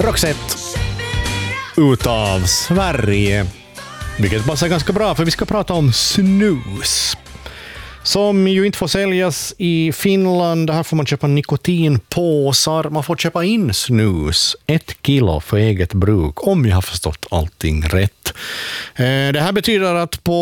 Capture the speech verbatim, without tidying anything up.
Roxette utav Sverige. Vilket passar ganska bra för vi ska prata om snus. Som ju inte får säljas i Finland. Här får man köpa nikotinpåsar. Man får köpa in snus. Ett kilo för eget bruk. Om jag har förstått allting rätt. Det här betyder att på